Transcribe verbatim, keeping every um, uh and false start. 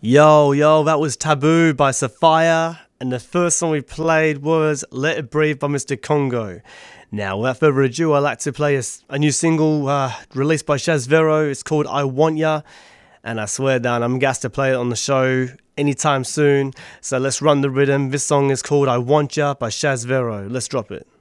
Yo, yo, that was Taboo by Sapphire, and the first song we played was Let It Breathe by Mister Congo. Now, without further ado, I'd like to play a, a new single uh, released by Shaz Vero. It's called I Want Ya, and I swear down, I'm gassed to play it on the show anytime soon. So let's run the rhythm. This song is called I Want Ya by Shaz Vero. Let's drop it.